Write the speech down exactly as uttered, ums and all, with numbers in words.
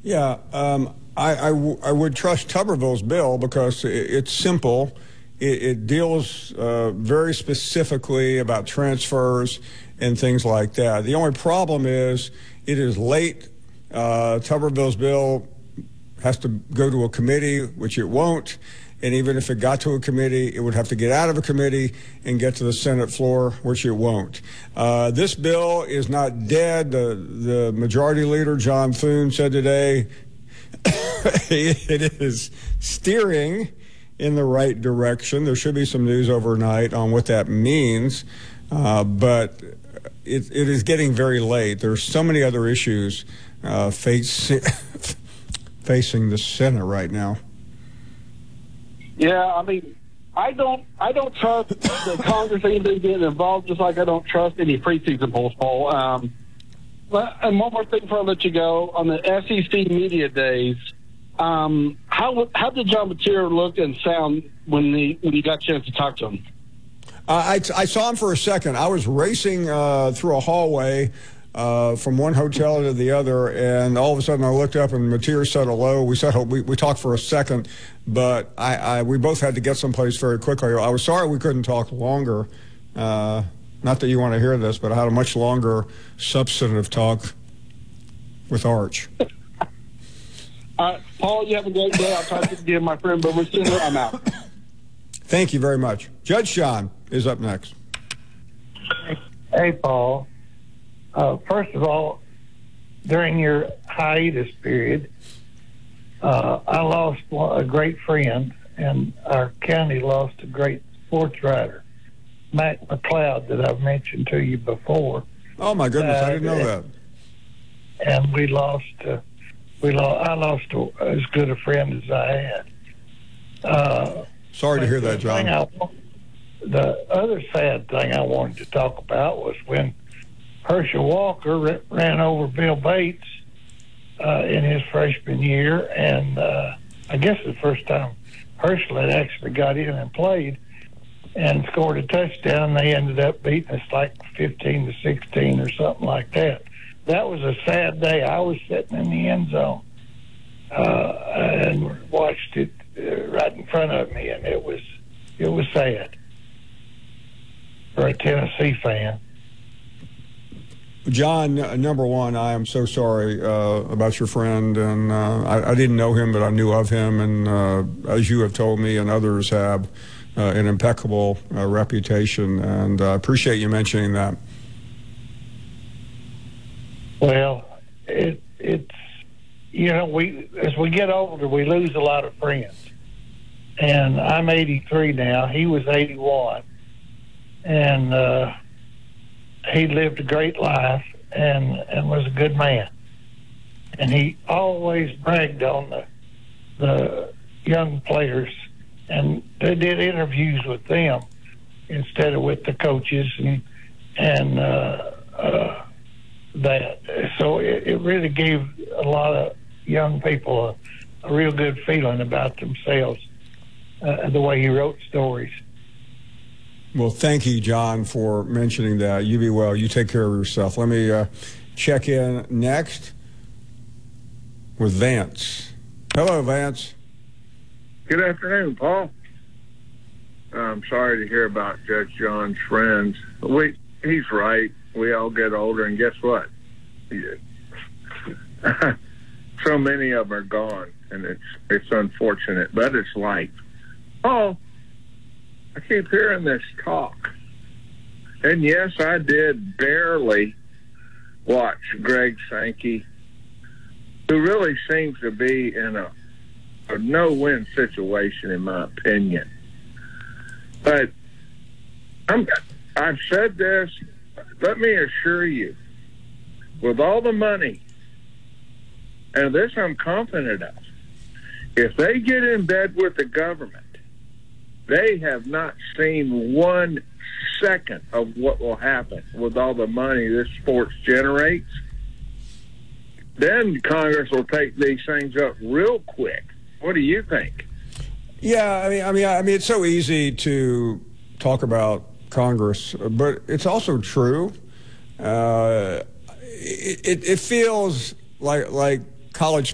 Yeah, um, I, I, w- I would trust Tuberville's bill because it, it's simple. It, it deals uh, very specifically about transfers and things like that. The only problem is it is late. Uh, Tuberville's bill has to go to a committee, which it won't. And even if it got to a committee, it would have to get out of a committee and get to the Senate floor, which it won't. Uh, this bill is not dead. The, the majority leader, John Thune, said today it is steering in the right direction. There should be some news overnight on what that means. Uh, but it, it is getting very late. There's so many other issues uh, face, facing the Senate right now. Yeah, I mean, I don't, I don't trust the Congress even getting involved, just like I don't trust any preseason polls, Paul. Um, but, and one more thing before I let you go, on the S E C media days, um, how how did John Mateer look and sound when the when you got a chance to talk to him? Uh, I, I saw him for a second. I was racing uh, through a hallway uh, from one hotel to the other, and all of a sudden I looked up and Mateer said hello. We said we, we talked for a second, but I, I we both had to get someplace very quickly. I was sorry we couldn't talk longer. Uh, not that you want to hear this, but I had a much longer substantive talk with Arch. Uh, Paul, you have a great day. I'll talk to you again, my friend, but we're still I'm out. Thank you very much. Judge John is up next. Hey, Paul. Uh, first of all, during your hiatus period, uh, I lost a great friend, and our county lost a great sports writer, Mac McLeod, that I've mentioned to you before. Oh, my goodness, uh, I didn't know that. And we lost, uh, we lost, I lost a, as good a friend as I had. Uh, Sorry to hear that, the John. thing I, the other sad thing I wanted to talk about was when Herschel Walker r- ran over Bill Bates uh, in his freshman year, and uh, I guess the first time Herschel had actually got in and played and scored a touchdown. They ended up beating us like fifteen to sixteen or something like that. That was a sad day. I was sitting in the end zone uh, and watched it uh, right in front of me, and it was it was sad for a Tennessee fan. John, uh, number one, I am so sorry uh, about your friend, and uh, I, I didn't know him, but I knew of him, and uh, as you have told me and others have, uh, an impeccable uh, reputation, and I uh, appreciate you mentioning that. Well, it, it's, you know, we as we get older, we lose a lot of friends. And I'm eighty-three now. He was eighty-one. And uh, he lived a great life and, and was a good man. And he always bragged on the, the young players. And they did interviews with them instead of with the coaches and, and uh, uh, that. So it, it really gave a lot of young people a, a real good feeling about themselves, uh, the way he wrote stories. Well, thank you, John, for mentioning that. You be well. You take care of yourself. Let me uh, check in next with Vance. Hello, Vance. Good afternoon, Paul. I'm sorry to hear about Judge John's friends. We, he's right. We all get older, and guess what? So many of them are gone, and it's it's unfortunate, but it's life. Oh, I keep hearing this talk. And yes, I did barely watch Greg Sankey, who really seems to be in a, a no-win situation, in my opinion. But I'm, I've said this, let me assure you, with all the money, and this I'm confident of, if they get in bed with the government, they have not seen one second of what will happen with all the money this sports generates. Then Congress will take these things up real quick. What do you think? Yeah, I mean, I mean, I mean, it's so easy to talk about Congress, but it's also true. Uh, it, it, it feels like like college